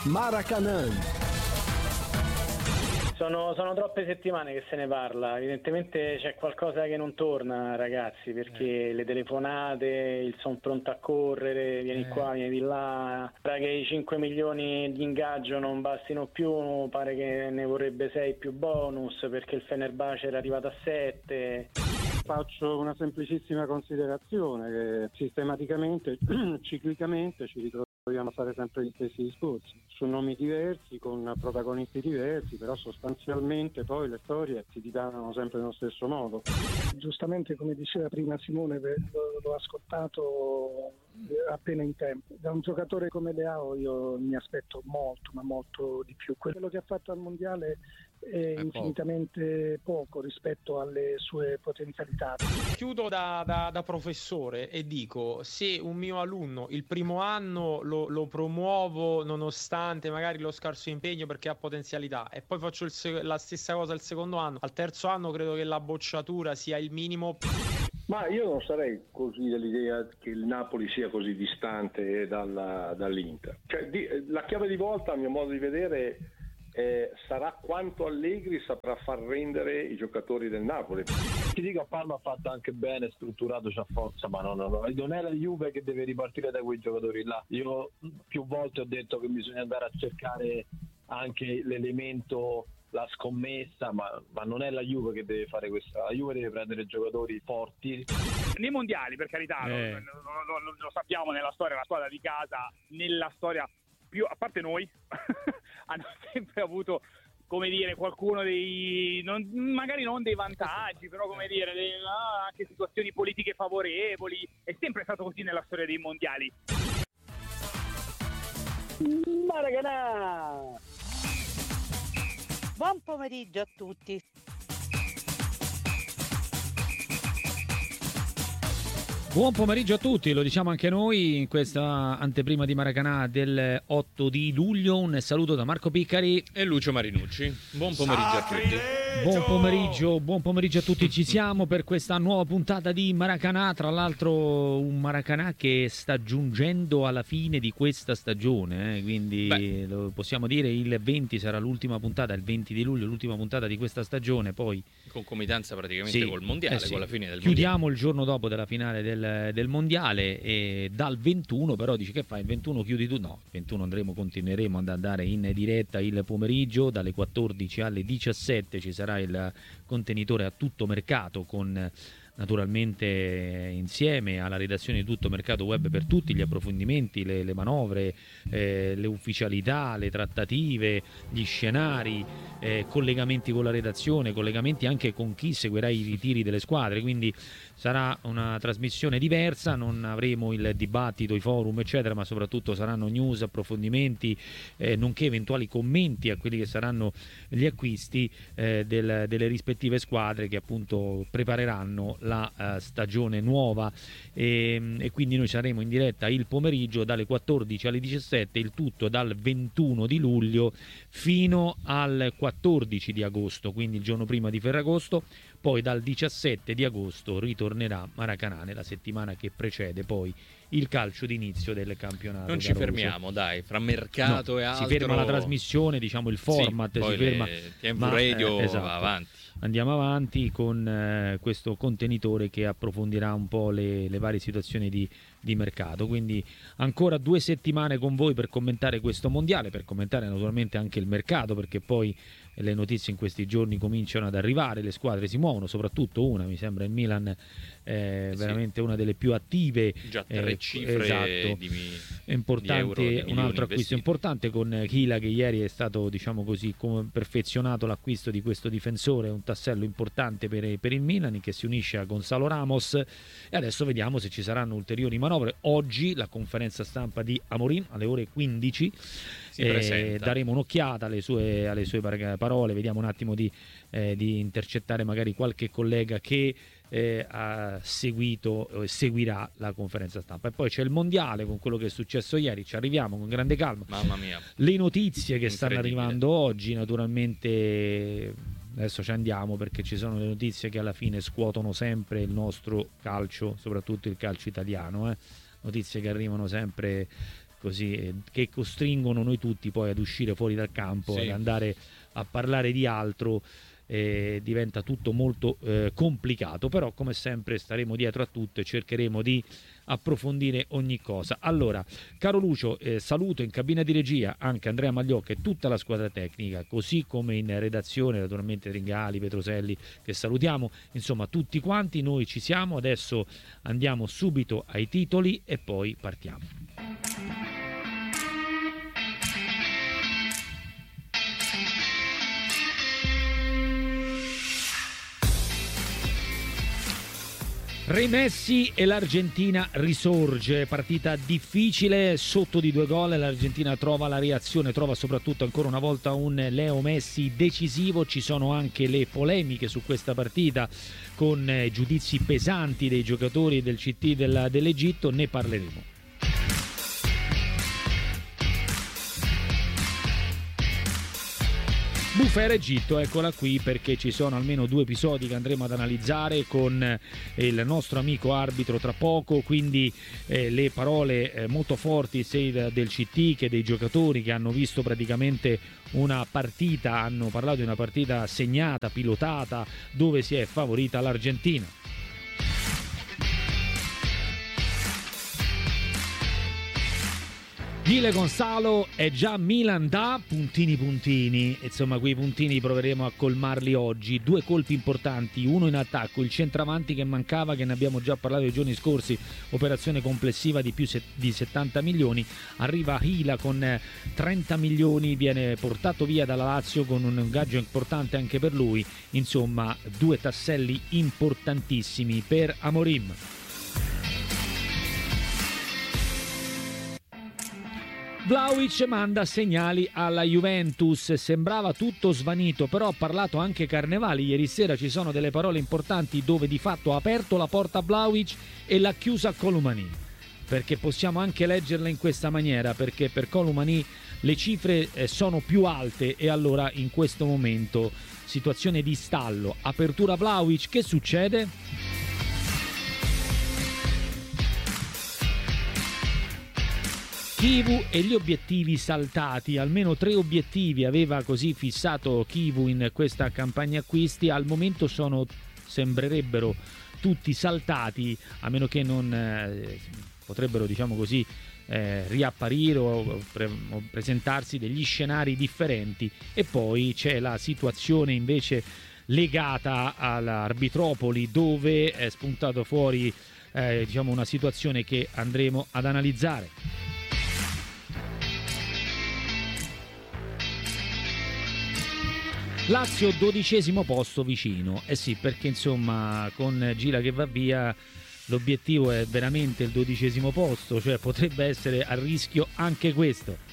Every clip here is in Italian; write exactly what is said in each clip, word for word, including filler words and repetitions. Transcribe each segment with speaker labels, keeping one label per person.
Speaker 1: Maracanã.
Speaker 2: Sono, sono troppe settimane che se ne parla, evidentemente c'è qualcosa che non torna, ragazzi, perché eh. le telefonate, il son pronto a correre, vieni eh. qua, vieni di là, pare che i cinque milioni di ingaggio non bastino più, pare che ne vorrebbe sei più bonus perché il Fenerbahce era arrivato a sette.
Speaker 3: Faccio una semplicissima considerazione, che sistematicamente, ciclicamente ci ritroviamo Vogliamo fare sempre gli stessi discorsi, su nomi diversi, con protagonisti diversi, però sostanzialmente poi le storie si dipanano sempre nello stesso modo.
Speaker 4: Giustamente, come diceva prima Simone, l'ho ascoltato appena in tempo. Da un giocatore come Leao io mi aspetto molto, ma molto di più. Quello che ha fatto al Mondiale è infinitamente poco rispetto alle sue potenzialità.
Speaker 5: Chiudo da, da, da professore e dico: se un mio alunno il primo anno lo, lo promuovo nonostante magari lo scarso impegno perché ha potenzialità, e poi faccio il sec- la stessa cosa il secondo anno, al terzo anno credo che la bocciatura sia il minimo.
Speaker 6: Ma io non sarei così dell'idea che il Napoli sia così distante dalla, dall'Inter. Cioè, di, la chiave di volta, a mio modo di vedere, Eh, sarà quanto Allegri saprà far rendere i giocatori del Napoli.
Speaker 7: Ti dico, Palma ha fatto anche bene, strutturato, c'ha forza, ma no, no, no. non è la Juve che deve ripartire da quei giocatori là. Io più volte ho detto che bisogna andare a cercare anche l'elemento, la scommessa, ma, ma non è la Juve che deve fare questa. La Juve deve prendere giocatori forti.
Speaker 8: Nei mondiali, per carità, eh. lo, lo, lo, lo sappiamo, nella storia, la squadra di casa, nella storia più, a parte noi, hanno sempre avuto, come dire, qualcuno dei, non, magari non dei vantaggi, però come dire, dei, ah, anche situazioni politiche favorevoli. È sempre stato così nella storia dei mondiali.
Speaker 9: Maracanã! Buon pomeriggio a tutti.
Speaker 10: Buon pomeriggio a tutti, lo diciamo anche noi in questa anteprima di Maracanã del otto di luglio. Un saluto da Marco Piccari
Speaker 11: e Lucio Marinucci. Buon pomeriggio a tutti.
Speaker 10: Buon pomeriggio, buon pomeriggio a tutti. Ci siamo per questa nuova puntata di Maracanã. Tra l'altro un Maracanã che sta giungendo alla fine di questa stagione, eh? Quindi Beh. lo possiamo dire, il venti sarà l'ultima puntata, il venti di luglio l'ultima puntata di questa stagione. Poi
Speaker 11: in concomitanza praticamente sì, col mondiale, eh sì. con la fine del
Speaker 10: Chiudiamo
Speaker 11: mondiale.
Speaker 10: il giorno dopo della finale del del mondiale, e dal ventuno però dici che fai? Il ventuno chiudi tu? No, il ventuno andremo, continueremo ad andare in diretta il pomeriggio dalle quattordici alle diciassette. Ci sarà il contenitore a tutto mercato con naturalmente insieme alla redazione di Tutto Mercato Web per tutti gli approfondimenti, le, le manovre, eh, le ufficialità, le trattative, gli scenari, eh, collegamenti con la redazione, collegamenti anche con chi seguirà i ritiri delle squadre. Quindi sarà una trasmissione diversa, non avremo il dibattito, i forum eccetera, ma soprattutto saranno news, approfondimenti, eh, nonché eventuali commenti a quelli che saranno gli acquisti eh, del, delle rispettive squadre che appunto prepareranno la uh, stagione nuova, e, e quindi noi saremo in diretta il pomeriggio dalle quattordici alle diciassette, il tutto dal ventuno di luglio fino al quattordici di agosto, quindi il giorno prima di Ferragosto. Poi dal diciassette di agosto ritornerà Maracanã, nella settimana che precede poi il calcio d'inizio del campionato.
Speaker 11: Non ci fermiamo, dai, fra mercato
Speaker 10: no,
Speaker 11: e altro.
Speaker 10: Si ferma la trasmissione, diciamo il format,
Speaker 11: sì,
Speaker 10: si ferma.
Speaker 11: Tempo Radio
Speaker 10: eh, esatto.
Speaker 11: va avanti.
Speaker 10: Andiamo avanti con eh, questo contenitore che approfondirà un po' le, le varie situazioni di, di mercato. Quindi ancora due settimane con voi per commentare questo mondiale, per commentare naturalmente anche il mercato, perché poi le notizie in questi giorni cominciano ad arrivare, le squadre si muovono, soprattutto una, mi sembra il Milan, eh, sì. veramente una delle più attive.
Speaker 11: Già tre eh, cifre
Speaker 10: esatto.
Speaker 11: di,
Speaker 10: importante,
Speaker 11: di euro, di
Speaker 10: un altro acquisto
Speaker 11: investiti.
Speaker 10: importante con Chila, che ieri è stato, diciamo così, come perfezionato l'acquisto di questo difensore, un tassello importante per, per il Milan, che si unisce a Gonzalo Ramos, e adesso vediamo se ci saranno ulteriori manovre. Oggi la conferenza stampa di Amorim alle ore quindici, eh, daremo un'occhiata alle sue, alle sue parole, vediamo un attimo di, eh, di intercettare magari qualche collega che eh, ha seguito e eh, seguirà la conferenza stampa. E poi c'è il mondiale, con quello che è successo ieri, ci arriviamo con grande calma.
Speaker 11: Mamma mia,
Speaker 10: le notizie che stanno arrivando oggi, naturalmente adesso ci andiamo, perché ci sono le notizie che alla fine scuotono sempre il nostro calcio, soprattutto il calcio italiano, eh. Notizie che arrivano sempre così, eh, che costringono noi tutti poi ad uscire fuori dal campo,
Speaker 11: sì.
Speaker 10: ad andare a parlare di altro. Eh, diventa tutto molto eh, complicato, però come sempre staremo dietro a tutto e cercheremo di approfondire ogni cosa. Allora, caro Lucio, eh, saluto in cabina di regia anche Andrea Magliocca e tutta la squadra tecnica, così come in redazione naturalmente Ringali, Petroselli, che salutiamo, insomma tutti quanti. Noi ci siamo, adesso andiamo subito ai titoli e poi partiamo. Re Messi e l'Argentina risorge, partita difficile, sotto di due gol, l'Argentina trova la reazione, trova soprattutto ancora una volta un Leo Messi decisivo. Ci sono anche le polemiche su questa partita con eh, giudizi pesanti dei giocatori del C T del, dell'Egitto, ne parleremo. Bufera Egitto, eccola qui perché ci sono almeno due episodi che andremo ad analizzare con il nostro amico arbitro tra poco, quindi eh, le parole eh, molto forti sia del C T che dei giocatori che hanno visto praticamente una partita, hanno parlato di una partita segnata, pilotata, dove si è favorita l'Argentina. Gile Gonzalo è già Milan da puntini puntini, insomma quei puntini proveremo a colmarli oggi. Due colpi importanti, uno in attacco, il centravanti che mancava, che ne abbiamo già parlato i giorni scorsi, operazione complessiva di più di settanta milioni, arriva Hila con trenta milioni, viene portato via dalla Lazio con un ingaggio importante anche per lui, insomma due tasselli importantissimi per Amorim. Vlahovic manda segnali alla Juventus, sembrava tutto svanito, però ha parlato anche Carnevali ieri sera, ci sono delle parole importanti dove di fatto ha aperto la porta a Vlahovic e l'ha chiusa a Colomani, perché possiamo anche leggerla in questa maniera, perché per Colomani le cifre sono più alte e allora in questo momento situazione di stallo, apertura Vlahovic, che succede? Chivu e gli obiettivi saltati, almeno tre obiettivi aveva così fissato Chivu in questa campagna acquisti, al momento sono, sembrerebbero tutti saltati, a meno che non eh, potrebbero, diciamo così, eh, riapparire o, pre- o presentarsi degli scenari differenti. E poi c'è la situazione invece legata all'Arbitropoli, dove è spuntato fuori eh, diciamo una situazione che andremo ad analizzare. Lazio dodicesimo posto vicino, eh sì, perché insomma con Gila che va via l'obiettivo è veramente il dodicesimo posto, cioè potrebbe essere a rischio anche questo.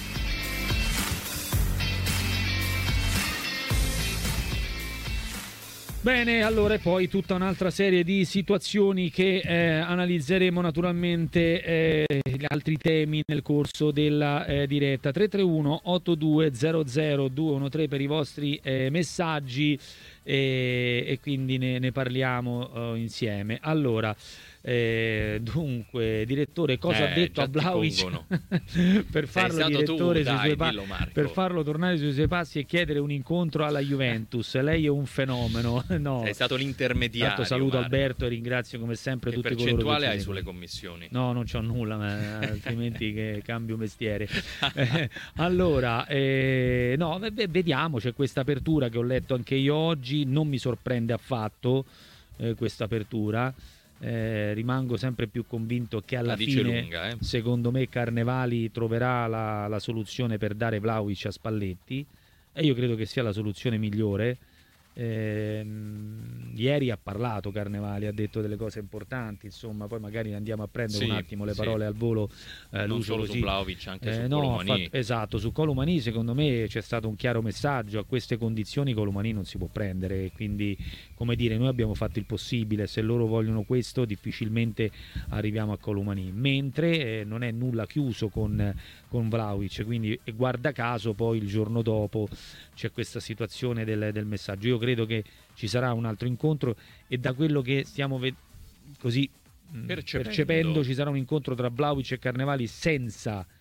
Speaker 10: Bene, allora e poi tutta un'altra serie di situazioni che eh, analizzeremo naturalmente, eh, gli altri temi nel corso della eh, diretta. Tre tre uno otto due zero zero due uno tre per i vostri eh, messaggi e, e quindi ne, ne parliamo uh, insieme. Allora, eh, dunque, direttore, cosa
Speaker 11: eh,
Speaker 10: ha detto a Vlahovic per farlo direttore
Speaker 11: tu,
Speaker 10: sui
Speaker 11: dai,
Speaker 10: suoi pa- per farlo tornare sui suoi passi e chiedere un incontro alla Juventus? Lei è un fenomeno. No.
Speaker 11: Sei stato l'intermediario.
Speaker 10: Tanto saluto
Speaker 11: Mario.
Speaker 10: Alberto e ringrazio come sempre
Speaker 11: che
Speaker 10: tutti coloro che
Speaker 11: percentuale hai
Speaker 10: ci
Speaker 11: sulle commissioni?
Speaker 10: No, non c'ho nulla, ma altrimenti che cambio mestiere. Eh, allora, eh, no, vediamo, c'è questa apertura che ho letto anche io oggi, non mi sorprende affatto eh, questa apertura. Eh, rimango sempre più convinto che alla fine
Speaker 11: lunga, eh.
Speaker 10: secondo me Carnevali troverà la, la soluzione per dare Vlahovic a Spalletti e io credo che sia la soluzione migliore. Eh, ieri ha parlato Carnevali, ha detto delle cose importanti, insomma, poi magari andiamo a prendere
Speaker 11: sì,
Speaker 10: un attimo le
Speaker 11: sì.
Speaker 10: parole al volo. Eh,
Speaker 11: non
Speaker 10: Lucio,
Speaker 11: solo
Speaker 10: così.
Speaker 11: su Vlahovic, anche
Speaker 10: eh,
Speaker 11: su
Speaker 10: no,
Speaker 11: Colomani.
Speaker 10: fatto, esatto, su Colomani secondo me c'è stato un chiaro messaggio: a queste condizioni Colomani non si può prendere, quindi come dire, noi abbiamo fatto il possibile, se loro vogliono questo difficilmente arriviamo a Colomani, mentre eh, non è nulla chiuso con, con Vlahovic, quindi e guarda caso poi il giorno dopo c'è questa situazione del, del messaggio. Io credo che ci sarà un altro incontro e da quello che stiamo ved- così
Speaker 11: percependo.
Speaker 10: percependo ci sarà un incontro tra Vlahovic e Carnevali senza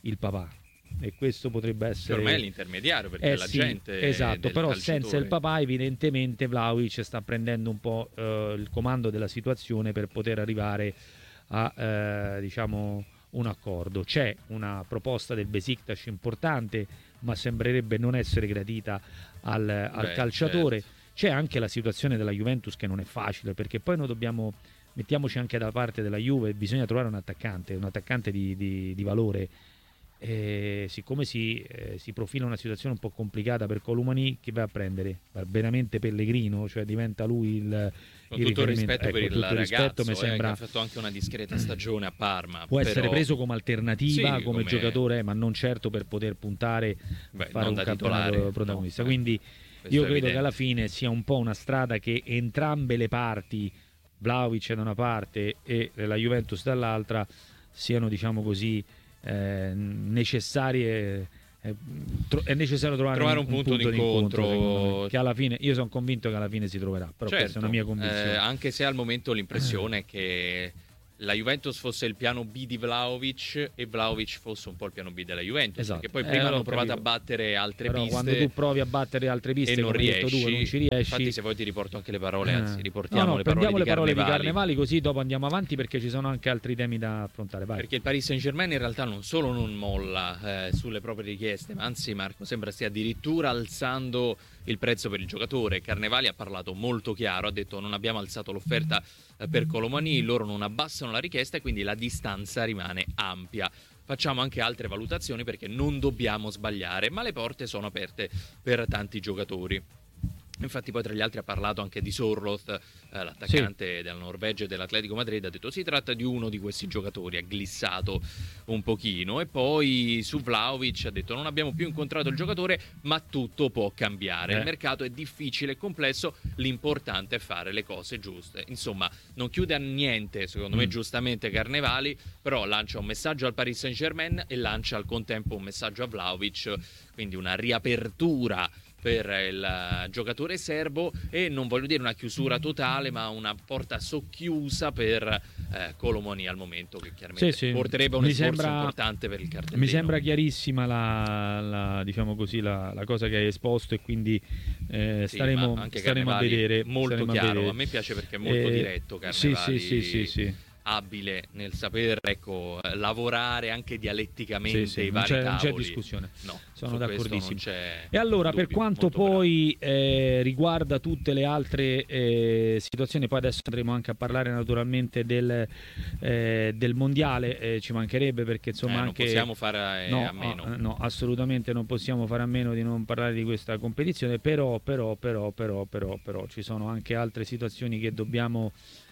Speaker 10: il papà. E questo potrebbe essere,
Speaker 11: per me è l'intermediario, perché
Speaker 10: eh
Speaker 11: è la
Speaker 10: sì,
Speaker 11: gente
Speaker 10: esatto, però
Speaker 11: calciatore.
Speaker 10: Senza il papà evidentemente Vlahovic sta prendendo un po' eh, il comando della situazione per poter arrivare a eh, diciamo un accordo. C'è una proposta del Besiktas importante, ma sembrerebbe non essere gradita al, al
Speaker 11: Beh,
Speaker 10: calciatore.
Speaker 11: certo.
Speaker 10: C'è anche la situazione della Juventus, che non è facile, perché poi noi dobbiamo, mettiamoci anche da parte della Juve, bisogna trovare un attaccante, un attaccante di, di, di valore. E siccome si, eh, si profila una situazione un po' complicata per Colomani, chi va a prendere? Veramente Pellegrino, cioè diventa lui il,
Speaker 11: con
Speaker 10: il
Speaker 11: tutto il
Speaker 10: riferimento.
Speaker 11: rispetto per
Speaker 10: ecco,
Speaker 11: il
Speaker 10: tutto il
Speaker 11: ragazzo
Speaker 10: rispetto, mi
Speaker 11: eh,
Speaker 10: sembra...
Speaker 11: che ha fatto anche una discreta stagione a Parma,
Speaker 10: può
Speaker 11: però...
Speaker 10: essere preso come alternativa,
Speaker 11: sì,
Speaker 10: come,
Speaker 11: come
Speaker 10: giocatore, ma non certo per poter puntare
Speaker 11: Beh,
Speaker 10: a fare
Speaker 11: non
Speaker 10: un
Speaker 11: da
Speaker 10: campionato
Speaker 11: titolare,
Speaker 10: protagonista.
Speaker 11: no,
Speaker 10: Quindi
Speaker 11: questo
Speaker 10: io
Speaker 11: è
Speaker 10: credo
Speaker 11: evidente.
Speaker 10: che alla fine sia un po' una strada che entrambe le parti, Vlahovic da una parte e la Juventus dall'altra, siano, diciamo così, eh, necessarie. eh, tro- è necessario trovare,
Speaker 11: Trovare
Speaker 10: un,
Speaker 11: un punto d'incontro.
Speaker 10: secondo me, che alla fine, io sono convinto che alla fine si troverà, però
Speaker 11: Certo,
Speaker 10: questa è una mia convinzione.
Speaker 11: eh, anche se al momento l'impressione è che la Juventus fosse il piano B di Vlahovic e Vlahovic fosse un po' il piano B della Juventus,
Speaker 10: Esatto.
Speaker 11: perché poi
Speaker 10: Eh,
Speaker 11: prima
Speaker 10: l'ho
Speaker 11: hanno provato
Speaker 10: capito.
Speaker 11: a battere altre
Speaker 10: Però
Speaker 11: piste,
Speaker 10: quando tu provi a battere altre piste
Speaker 11: e non
Speaker 10: come hai detto
Speaker 11: riesci,
Speaker 10: tu, non ci riesci.
Speaker 11: infatti se vuoi ti riporto anche le parole, anzi
Speaker 10: Eh.
Speaker 11: riportiamo
Speaker 10: no, no,
Speaker 11: le
Speaker 10: prendiamo
Speaker 11: parole,
Speaker 10: le parole
Speaker 11: di
Speaker 10: di
Speaker 11: Carnevali,
Speaker 10: Carnevali, così dopo andiamo avanti, perché ci sono anche altri temi da affrontare. Vai.
Speaker 11: perché il Paris Saint-Germain in realtà non solo non molla eh, sulle proprie richieste, ma anzi, Marco, sembra stia addirittura alzando il prezzo per il giocatore. Carnevali ha parlato molto chiaro, ha detto: non abbiamo alzato l'offerta eh, per Colomani, loro non abbassano la richiesta e quindi la distanza rimane ampia. Facciamo anche altre valutazioni perché non dobbiamo sbagliare, ma le porte sono aperte per tanti giocatori. Infatti poi tra gli altri ha parlato anche di Sorloth, eh, l'attaccante sì. della Norvegia e dell'Atletico Madrid, ha detto si tratta di uno di questi giocatori, ha glissato un pochino. E poi su Vlahovic ha detto: non abbiamo più incontrato il giocatore, ma tutto può cambiare, eh. il mercato è difficile e complesso, l'importante è fare le cose giuste. Insomma, non chiude a niente secondo mm. me giustamente Carnevali, però lancia un messaggio al Paris Saint-Germain e lancia al contempo un messaggio a Vlahovic, quindi una riapertura per il giocatore serbo, e non voglio dire una chiusura totale, ma una porta socchiusa per eh, Colomani al momento, che chiaramente sì, sì. porterebbe un
Speaker 10: mi
Speaker 11: esborso
Speaker 10: sembra,
Speaker 11: importante per il cartellino.
Speaker 10: Mi sembra chiarissima la, la, diciamo così, la, la cosa che hai esposto, e quindi eh,
Speaker 11: sì,
Speaker 10: staremo, staremo a vedere.
Speaker 11: Molto
Speaker 10: staremo
Speaker 11: chiaro,
Speaker 10: a, vedere.
Speaker 11: a me piace perché è molto
Speaker 10: eh,
Speaker 11: diretto Carnevali.
Speaker 10: Sì, sì, sì, sì, sì.
Speaker 11: abile nel saper, ecco, lavorare anche dialetticamente, sì, sì, i vari
Speaker 10: non c'è,
Speaker 11: tavoli.
Speaker 10: Non c'è discussione,
Speaker 11: no,
Speaker 10: sono d'accordissimo.
Speaker 11: C'è
Speaker 10: e allora,
Speaker 11: dubbio,
Speaker 10: per quanto poi eh, riguarda tutte le altre eh, situazioni, poi adesso andremo anche a parlare naturalmente del, eh, del mondiale, eh, ci mancherebbe, perché insomma
Speaker 11: eh, non
Speaker 10: anche
Speaker 11: possiamo fare eh,
Speaker 10: no,
Speaker 11: a meno.
Speaker 10: No, assolutamente non possiamo fare a meno di non parlare di questa competizione, però, però, però, però, però, però ci sono anche altre situazioni che dobbiamo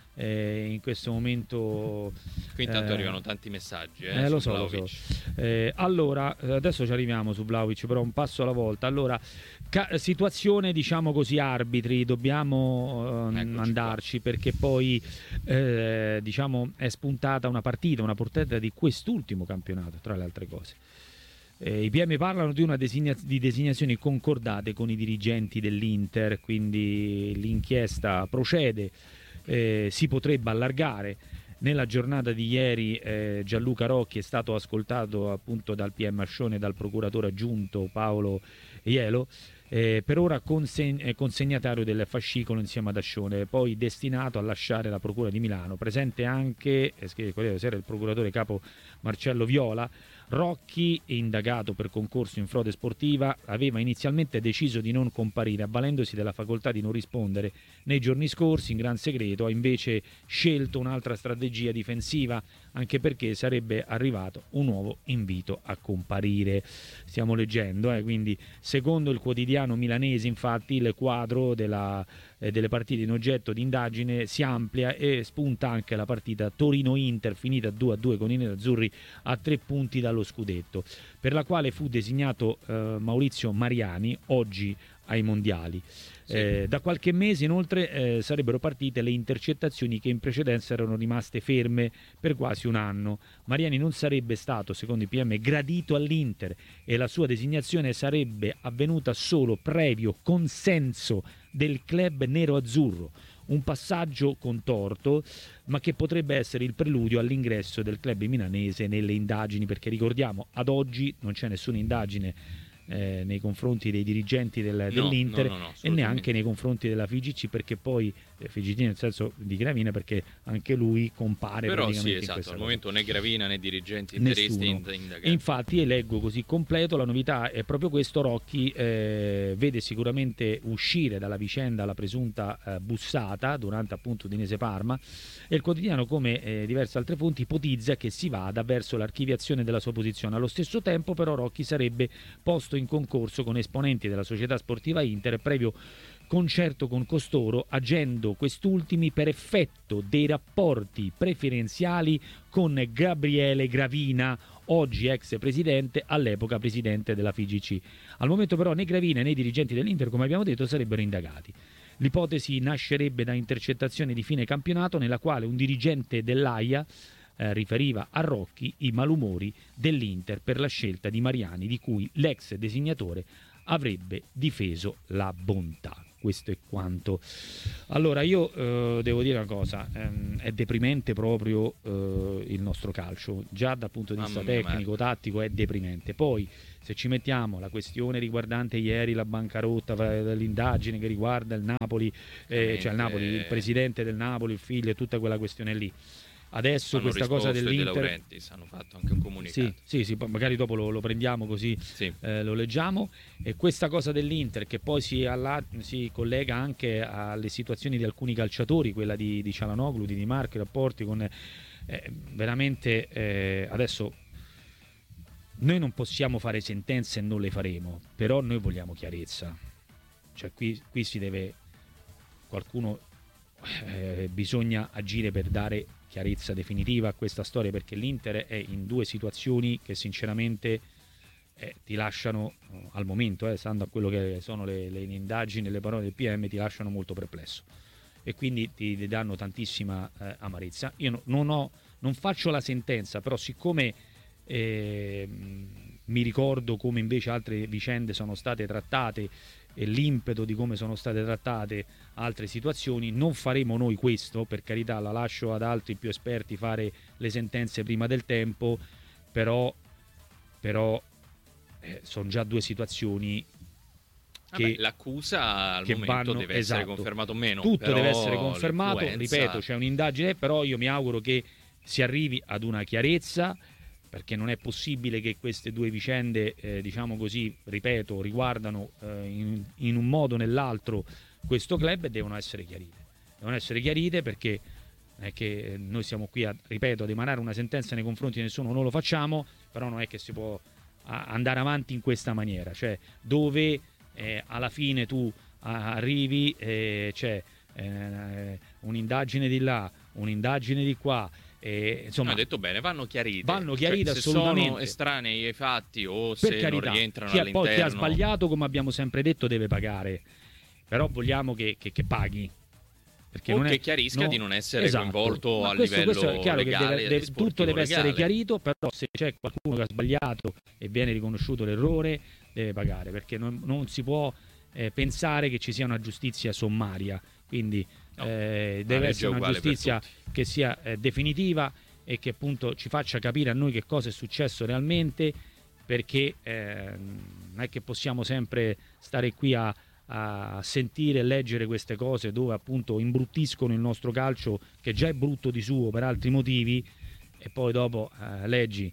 Speaker 10: Eh, in questo momento.
Speaker 11: Qui intanto
Speaker 10: eh,
Speaker 11: arrivano tanti messaggi eh,
Speaker 10: eh, lo
Speaker 11: su
Speaker 10: so, lo so. Eh, allora adesso ci arriviamo su Vlahovic, però un passo alla volta. Allora, ca- situazione diciamo così arbitri, dobbiamo eh, andarci qua. Perché poi eh, diciamo è spuntata una partita, una portata di quest'ultimo campionato, tra le altre cose. Eh, I P M parlano di una designa- di designazioni concordate con i dirigenti dell'Inter, quindi l'inchiesta procede. Eh, si potrebbe allargare. Nella giornata di ieri eh, Gianluca Rocchi è stato ascoltato appunto dal P M Ascione e dal procuratore aggiunto Paolo Ielo, eh, per ora conseg- consegnatario del fascicolo insieme ad Ascione, poi destinato a lasciare la procura di Milano. Presente anche eh, sera il procuratore capo Marcello Viola. Rocchi, indagato per concorso in frode sportiva, aveva inizialmente deciso di non comparire, avvalendosi della facoltà di non rispondere. Nei giorni scorsi, in gran segreto, ha invece scelto un'altra strategia difensiva, anche perché sarebbe arrivato un nuovo invito a comparire. Stiamo leggendo, eh, quindi secondo il quotidiano milanese, infatti, il quadro della, eh, delle partite in oggetto di indagine si amplia e spunta anche la partita Torino-Inter, finita due a due con i nerazzurri a tre punti dallo scudetto, per la quale fu designato eh, Maurizio Mariani, oggi ai mondiali. Sì. Eh, da qualche mese inoltre eh, sarebbero partite le intercettazioni che in precedenza erano rimaste ferme per quasi un anno. Mariani non sarebbe stato, secondo i P M, gradito all'Inter e la sua designazione sarebbe avvenuta solo previo consenso del club nero-azzurro. un passaggio contorto, ma che potrebbe essere il preludio all'ingresso del club milanese nelle indagini, perché ricordiamo, ad oggi non c'è nessuna indagine eh, nei confronti dei dirigenti del,
Speaker 11: No,
Speaker 10: dell'Inter
Speaker 11: no, no, no,
Speaker 10: e
Speaker 11: assolutamente.
Speaker 10: neanche nei confronti della F I G C, perché poi eh, F I G C nel senso di Gravina, perché anche lui compare
Speaker 11: Però sì,
Speaker 10: praticamente in
Speaker 11: esatto,
Speaker 10: questa
Speaker 11: al
Speaker 10: cosa.
Speaker 11: momento né Gravina né dirigenti interisti
Speaker 10: Nessuno.
Speaker 11: ind- indagati.
Speaker 10: E infatti leggo così completo, la novità è proprio questo: Rocchi eh, vede sicuramente uscire dalla vicenda la presunta eh, bussata durante appunto Udinese Parma, e il quotidiano, come eh, diverse altre fonti, ipotizza che si vada verso l'archiviazione della sua posizione. Allo stesso tempo però Rocchi sarebbe posto in concorso con esponenti della società sportiva Inter previo concerto con costoro, agendo quest'ultimi per effetto dei rapporti preferenziali con Gabriele Gravina, oggi ex presidente, all'epoca presidente della F I G C. Al momento però né Gravina né i dirigenti dell'Inter, come abbiamo detto, sarebbero indagati. L'ipotesi nascerebbe da intercettazioni di fine campionato nella quale un dirigente dell'Aia eh, riferiva a Rocchi i malumori dell'Inter per la scelta di Mariani, di cui l'ex designatore avrebbe difeso la bontà. Questo è quanto. Allora io eh, devo dire una cosa, ehm, è deprimente proprio eh, il nostro calcio, già dal punto di vista
Speaker 11: Mamma mia,
Speaker 10: tecnico,
Speaker 11: Marco.
Speaker 10: tattico è deprimente. Poi se ci mettiamo la questione riguardante ieri la bancarotta, l'indagine che riguarda il Napoli, eh, cioè il Napoli, il presidente del Napoli, il figlio e tutta quella questione lì. Adesso
Speaker 11: Hanno
Speaker 10: questa cosa
Speaker 11: risposto i De
Speaker 10: dell'Inter,
Speaker 11: Laurentiis, hanno fatto anche un comunicato.
Speaker 10: sì, sì, sì, poi magari dopo lo, lo prendiamo così
Speaker 11: Sì.
Speaker 10: eh, lo leggiamo. E questa cosa dell'Inter che poi si, alla, si collega anche alle situazioni di alcuni calciatori, quella di, di Cialanoglu, di Di Marco, i rapporti con eh, veramente eh, adesso noi non possiamo fare sentenze e non le faremo, però noi vogliamo chiarezza, cioè qui, qui si deve qualcuno eh, bisogna agire per dare chiarezza definitiva a questa storia, perché l'Inter è in due situazioni che sinceramente eh, ti lasciano eh, al momento, eh, stando a quello che sono le, le indagini e le parole del P M, ti lasciano molto perplesso e quindi ti, ti danno tantissima eh, amarezza. Io no, non, ho, non faccio la sentenza, però siccome eh, mi ricordo come invece altre vicende sono state trattate e l'impeto di come sono state trattate altre situazioni, non faremo noi questo, per carità, la lascio ad altri più esperti fare le sentenze prima del tempo, però, però eh, sono già due situazioni che
Speaker 11: Vabbè, l'accusa al
Speaker 10: che
Speaker 11: momento
Speaker 10: vanno,
Speaker 11: deve
Speaker 10: esatto,
Speaker 11: essere confermato o meno.
Speaker 10: tutto
Speaker 11: però
Speaker 10: deve essere confermato,
Speaker 11: l'influenza-
Speaker 10: ripeto, c'è un'indagine, però io mi auguro che si arrivi ad una chiarezza, perché non è possibile che queste due vicende, eh, diciamo così, ripeto, riguardano eh, in, in un modo o nell'altro questo club, e devono essere chiarite. Devono essere chiarite perché non è che noi siamo qui, a, ripeto, ad emanare una sentenza nei confronti di nessuno, non lo facciamo, però non è che si può a, andare avanti in questa maniera, cioè dove eh, alla fine tu a, arrivi, eh, c'è eh, un'indagine di là, un'indagine di qua, e, insomma,
Speaker 11: ha detto bene, vanno chiarite.
Speaker 10: vanno chiarite,
Speaker 11: Cioè, se
Speaker 10: assolutamente.
Speaker 11: sono estranei ai fatti o
Speaker 10: Per
Speaker 11: se
Speaker 10: carità,
Speaker 11: non rientrano
Speaker 10: chi ha,
Speaker 11: all'interno.
Speaker 10: poi chi ha sbagliato, come abbiamo sempre detto, deve pagare, però vogliamo che, che, che paghi, perché
Speaker 11: o
Speaker 10: non
Speaker 11: che
Speaker 10: è,
Speaker 11: chiarisca
Speaker 10: no,
Speaker 11: di non essere
Speaker 10: esatto.
Speaker 11: coinvolto
Speaker 10: Ma
Speaker 11: a
Speaker 10: questo,
Speaker 11: livello
Speaker 10: questo è chiaro
Speaker 11: legale,
Speaker 10: che deve, deve,
Speaker 11: sportivo
Speaker 10: tutto deve essere
Speaker 11: legale.
Speaker 10: chiarito, però se c'è qualcuno che ha sbagliato e viene riconosciuto l'errore deve pagare, perché non, non si può eh, pensare che ci sia una giustizia sommaria, quindi
Speaker 11: No,
Speaker 10: eh,
Speaker 11: la
Speaker 10: deve
Speaker 11: legge è
Speaker 10: essere una
Speaker 11: uguale per
Speaker 10: giustizia
Speaker 11: tutti.
Speaker 10: che sia eh, definitiva e che appunto ci faccia capire a noi che cosa è successo realmente, perché eh, non è che possiamo sempre stare qui a, a sentire e leggere queste cose dove appunto imbruttiscono il nostro calcio, che già è brutto di suo per altri motivi, e poi dopo eh, leggi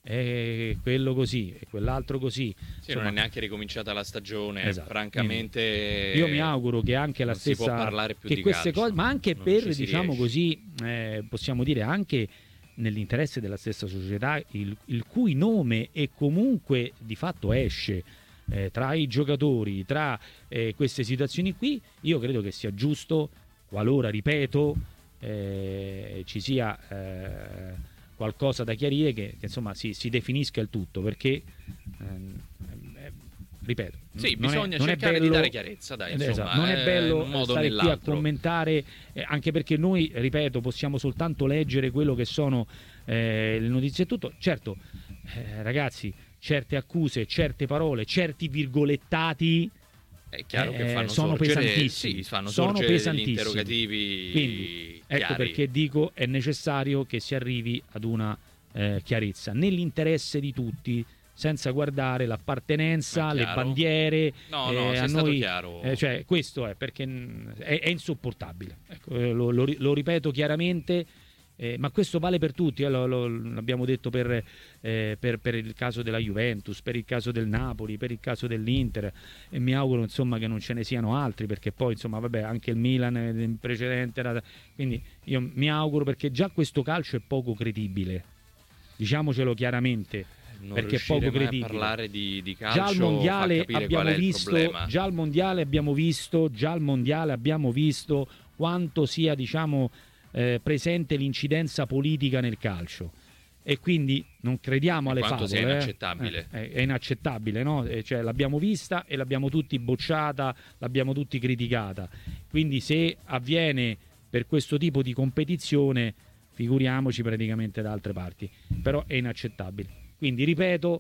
Speaker 10: e quello così e quell'altro così.
Speaker 11: Sì,
Speaker 10: Insomma,
Speaker 11: non è neanche ricominciata la stagione,
Speaker 10: esatto.
Speaker 11: francamente.
Speaker 10: Io mi auguro che anche la
Speaker 11: non si
Speaker 10: stessa
Speaker 11: può parlare più
Speaker 10: che
Speaker 11: di
Speaker 10: queste
Speaker 11: calcio,
Speaker 10: cose, ma anche
Speaker 11: non
Speaker 10: per,
Speaker 11: ci si
Speaker 10: diciamo
Speaker 11: riesce.
Speaker 10: così, eh, possiamo dire anche nell'interesse della stessa società, il, il cui nome e comunque di fatto esce eh, tra i giocatori, tra eh, queste situazioni qui, io credo che sia giusto, qualora, ripeto, eh, ci sia eh, qualcosa da chiarire, che, che insomma si, si definisca il tutto, perché ehm, eh, ripeto,
Speaker 11: Sì,
Speaker 10: non
Speaker 11: bisogna
Speaker 10: è, non
Speaker 11: cercare
Speaker 10: è bello,
Speaker 11: di dare chiarezza, dai,
Speaker 10: esatto,
Speaker 11: insomma,
Speaker 10: non è
Speaker 11: eh,
Speaker 10: bello
Speaker 11: in un modo o
Speaker 10: stare qui a
Speaker 11: nell'altro.
Speaker 10: commentare, eh, anche perché noi, ripeto, possiamo soltanto leggere quello che sono eh, le notizie e tutto. Certo, eh, ragazzi, certe accuse, certe parole, certi virgolettati
Speaker 11: È chiaro
Speaker 10: eh,
Speaker 11: che fanno
Speaker 10: sono
Speaker 11: sorgere,
Speaker 10: pesantissimi,
Speaker 11: sì, fanno
Speaker 10: sono
Speaker 11: sorgere
Speaker 10: pesantissimi.
Speaker 11: degli interrogativi.
Speaker 10: Quindi, ecco
Speaker 11: chiari.
Speaker 10: perché dico è necessario che si arrivi ad una eh, chiarezza nell'interesse di tutti, senza guardare l'appartenenza, le bandiere.
Speaker 11: No,
Speaker 10: eh,
Speaker 11: no,
Speaker 10: a
Speaker 11: è stato
Speaker 10: noi,
Speaker 11: chiaro.
Speaker 10: Eh, cioè, questo è perché mh, è, è insopportabile. Ecco, eh, lo, lo, lo ripeto chiaramente. Eh, ma questo vale per tutti, eh, lo, lo, l'abbiamo detto per, eh, per, per il caso della Juventus, per il caso del Napoli, per il caso dell'Inter, e mi auguro insomma che non ce ne siano altri, perché poi insomma vabbè anche il Milan in precedente era... quindi io mi auguro, perché già questo calcio è poco credibile, diciamocelo chiaramente,
Speaker 11: non
Speaker 10: perché è poco credibile.
Speaker 11: A parlare di, di calcio,
Speaker 10: già al mondiale abbiamo visto,
Speaker 11: problema.
Speaker 10: già al mondiale abbiamo visto, già al mondiale abbiamo visto quanto sia diciamo Eh, presente l'incidenza politica nel calcio, e quindi non crediamo alle
Speaker 11: quanto
Speaker 10: favole.
Speaker 11: sia inaccettabile.
Speaker 10: Eh, è, è inaccettabile, no? Eh, cioè, l'abbiamo vista e l'abbiamo tutti bocciata, l'abbiamo tutti criticata. Quindi se avviene per questo tipo di competizione, figuriamoci praticamente da altre parti. Però è inaccettabile. Quindi ripeto,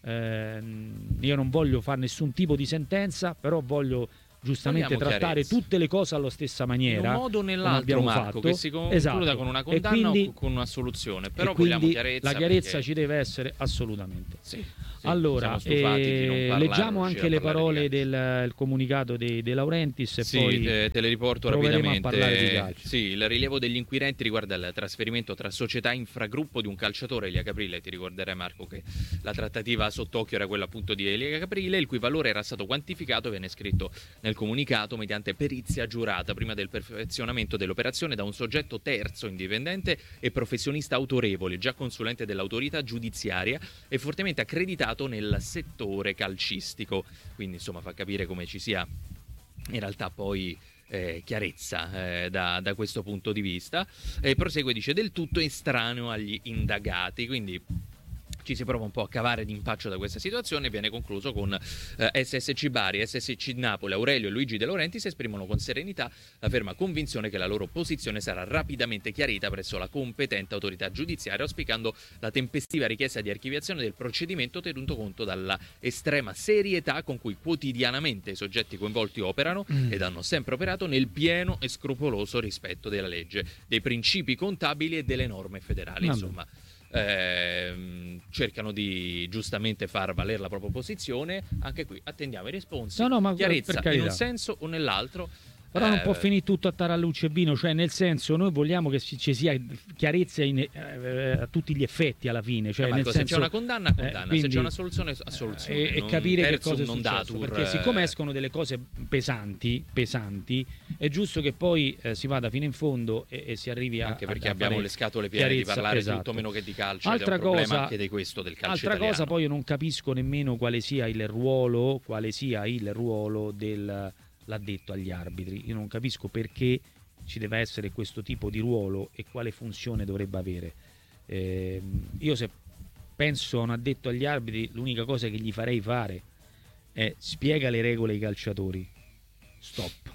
Speaker 10: ehm, io non voglio fare nessun tipo di sentenza, però voglio giustamente
Speaker 11: Vogliamo
Speaker 10: trattare
Speaker 11: chiarezza.
Speaker 10: tutte le cose allo stessa maniera,
Speaker 11: in un modo o
Speaker 10: come
Speaker 11: nell'altro,
Speaker 10: abbiamo
Speaker 11: Marco,
Speaker 10: fatto.
Speaker 11: che si concluda
Speaker 10: Esatto.
Speaker 11: con una
Speaker 10: E
Speaker 11: condanna
Speaker 10: quindi-
Speaker 11: o con una soluzione, però
Speaker 10: e quindi
Speaker 11: vogliamo chiarezza,
Speaker 10: la chiarezza
Speaker 11: perché-
Speaker 10: ci deve essere assolutamente.
Speaker 11: Sì, sì,
Speaker 10: allora,
Speaker 11: siamo stufati di non
Speaker 10: eh,
Speaker 11: parlare,
Speaker 10: leggiamo
Speaker 11: non
Speaker 10: anche
Speaker 11: riuscire
Speaker 10: le
Speaker 11: a parlare
Speaker 10: parole
Speaker 11: di
Speaker 10: del il comunicato di De Laurentiis e
Speaker 11: Sì,
Speaker 10: poi
Speaker 11: eh, te le riporto
Speaker 10: proveremo a parlare di
Speaker 11: rapidamente.
Speaker 10: calcio.
Speaker 11: Sì, il rilievo degli inquirenti riguarda il trasferimento tra società infragruppo di un calciatore, Elia Caprile. Ti ricorderai, Marco, che la trattativa sott'occhio era quella appunto di Elia Caprile, il cui valore era stato quantificato, viene scritto nel comunicato, mediante perizia giurata prima del perfezionamento dell'operazione da un soggetto terzo, indipendente e professionista autorevole, già consulente dell'autorità giudiziaria e fortemente accreditato nel settore calcistico. Quindi insomma fa capire come ci sia in realtà poi eh, chiarezza eh, da, da questo punto di vista. E prosegue, dice, del tutto estraneo agli indagati, quindi ci si prova un po' a cavare d'impaccio da questa situazione. Viene concluso con eh, S S C Bari, S S C Napoli, Aurelio e Luigi De Laurentiis esprimono con serenità la ferma convinzione che la loro posizione sarà rapidamente chiarita presso la competente autorità giudiziaria, auspicando la tempestiva richiesta di archiviazione del procedimento, tenuto conto dalla estrema serietà con cui quotidianamente i soggetti coinvolti operano mm. ed hanno sempre operato nel pieno e scrupoloso rispetto della legge, dei principi contabili e delle norme federali.
Speaker 10: Vabbè.
Speaker 11: Insomma, ehm, cercano di giustamente far valere la propria posizione. Anche qui attendiamo i responsi.
Speaker 10: No, no, ma
Speaker 11: chiarezza
Speaker 10: per carità.
Speaker 11: in un senso o nell'altro.
Speaker 10: Però non
Speaker 11: Eh,
Speaker 10: può finire tutto a tarallucce e vino, cioè nel senso noi vogliamo che ci, ci sia chiarezza in, eh, a tutti gli effetti alla fine, cioè
Speaker 11: Marco,
Speaker 10: nel
Speaker 11: se
Speaker 10: senso,
Speaker 11: c'è una condanna, condanna,
Speaker 10: eh, quindi,
Speaker 11: se c'è una soluzione, a soluzione.
Speaker 10: e, e
Speaker 11: non
Speaker 10: capire che
Speaker 11: terzo,
Speaker 10: cosa è
Speaker 11: non
Speaker 10: successo,
Speaker 11: datur,
Speaker 10: perché
Speaker 11: eh.
Speaker 10: siccome escono delle cose pesanti, pesanti è giusto che poi eh, si vada fino in fondo e, e si arrivi a
Speaker 11: Anche perché
Speaker 10: a
Speaker 11: abbiamo
Speaker 10: fare
Speaker 11: le scatole piene di
Speaker 10: chiarezza,
Speaker 11: parlare
Speaker 10: esatto.
Speaker 11: di tutto meno che di calcio.
Speaker 10: Altra
Speaker 11: ed è un problema
Speaker 10: cosa,
Speaker 11: anche di questo del calcio
Speaker 10: altra
Speaker 11: italiano.
Speaker 10: cosa, poi io non capisco nemmeno quale sia il ruolo, quale sia il ruolo del l'addetto agli arbitri. Io non capisco perché ci deve essere questo tipo di ruolo e quale funzione dovrebbe avere. Eh, io se penso a un addetto agli arbitri, l'unica cosa che gli farei fare è spiega le regole ai calciatori. Stop.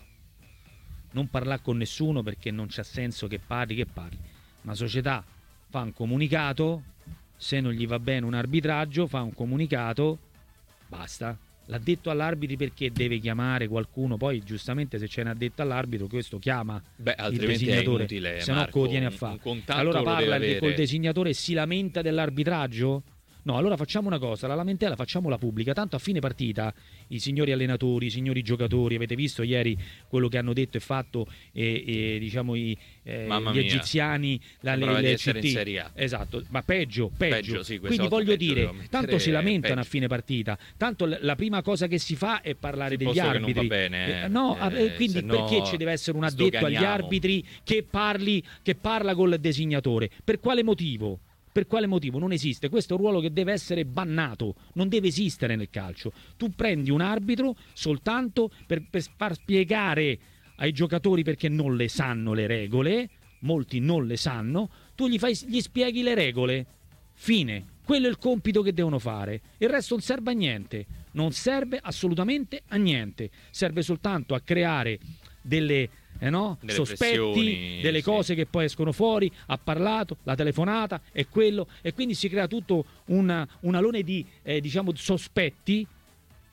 Speaker 10: Non parlare con nessuno, perché non c'ha senso che parli, che parli. Una società fa un comunicato, se non gli va bene un arbitraggio, fa un comunicato, basta. L'addetto all'arbitri perché deve chiamare qualcuno? Poi giustamente se c'è un addetto all'arbitro questo chiama
Speaker 11: Beh,
Speaker 10: il
Speaker 11: altrimenti è
Speaker 10: designatore,
Speaker 11: inutile,
Speaker 10: se no
Speaker 11: Marco,
Speaker 10: lo tiene a
Speaker 11: un-
Speaker 10: fare.
Speaker 11: un contatto
Speaker 10: Allora
Speaker 11: lo deve
Speaker 10: parla
Speaker 11: avere.
Speaker 10: col designatore e si lamenta dell'arbitraggio? No, allora facciamo una cosa, la lamentela facciamola pubblica, tanto a fine partita i signori allenatori, i signori giocatori, avete visto ieri quello che hanno detto e fatto e, e, diciamo i, eh,
Speaker 11: Mamma
Speaker 10: gli
Speaker 11: mia.
Speaker 10: egiziani, la,
Speaker 11: Sembrava
Speaker 10: le,
Speaker 11: di
Speaker 10: le
Speaker 11: essere in
Speaker 10: C T.
Speaker 11: Serie A.
Speaker 10: Esatto, ma peggio, peggio.
Speaker 11: Peggio, sì, questa
Speaker 10: Quindi
Speaker 11: volta
Speaker 10: voglio
Speaker 11: peggio,
Speaker 10: dire,
Speaker 11: devo mettere
Speaker 10: tanto si lamentano
Speaker 11: peggio.
Speaker 10: a fine partita, tanto l- la prima cosa che si fa è parlare
Speaker 11: Sì,
Speaker 10: degli
Speaker 11: posto che non
Speaker 10: arbitri.
Speaker 11: va bene,
Speaker 10: Eh, no,
Speaker 11: eh,
Speaker 10: eh, quindi
Speaker 11: se no
Speaker 10: perché ci deve essere un addetto agli
Speaker 11: sdoganiamo.
Speaker 10: arbitri che parli, che parla col designatore? Per quale motivo? Per quale motivo? Non esiste. Questo è un ruolo che deve essere bannato, non deve esistere nel calcio. Tu prendi un arbitro soltanto per, per far spiegare ai giocatori, perché non le sanno le regole, molti non le sanno, tu gli, fai, gli spieghi le regole. Fine. Quello è il compito che devono fare. Il resto non serve a niente. Non serve assolutamente a niente. Serve soltanto a creare delle... Eh no?
Speaker 11: Delle
Speaker 10: sospetti,
Speaker 11: pressioni,
Speaker 10: delle
Speaker 11: sì.
Speaker 10: cose che poi escono fuori, ha parlato, la telefonata è quello, e quindi si crea tutto una, un alone di eh, diciamo sospetti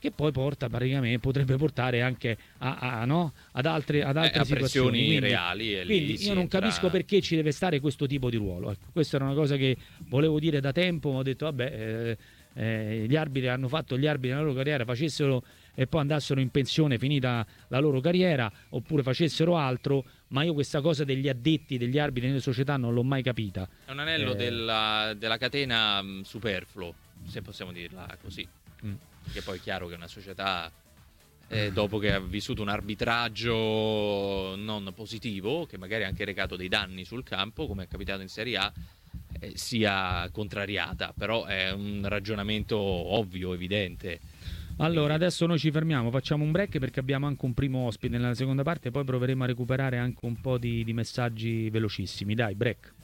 Speaker 10: che poi porta praticamente, potrebbe portare anche a, a, no? ad altre, ad altre
Speaker 11: eh, a
Speaker 10: situazioni
Speaker 11: pressioni
Speaker 10: quindi,
Speaker 11: reali. E
Speaker 10: quindi
Speaker 11: lì
Speaker 10: io non
Speaker 11: entra...
Speaker 10: capisco perché ci deve stare questo tipo di ruolo. Ecco, questa era una cosa che volevo dire da tempo, ma ho detto vabbè, eh, eh, gli arbitri hanno fatto gli arbitri nella loro carriera, facessero e poi andassero in pensione finita la loro carriera, oppure facessero altro, ma io questa cosa degli addetti, degli arbitri nelle società non l'ho mai capita.
Speaker 11: È un anello
Speaker 10: Eh...
Speaker 11: della, della catena mh, superfluo, se possiamo dirla così.
Speaker 10: Mm.
Speaker 11: Che poi è chiaro che una società, eh, dopo che ha vissuto un arbitraggio non positivo, che magari ha anche recato dei danni sul campo, come è capitato in Serie A, eh, sia contrariata. Però è un ragionamento ovvio, evidente.
Speaker 10: Allora, adesso noi ci fermiamo, facciamo un break perché abbiamo anche un primo ospite nella seconda parte, poi proveremo a recuperare anche un po' di, di messaggi velocissimi. Dai, break.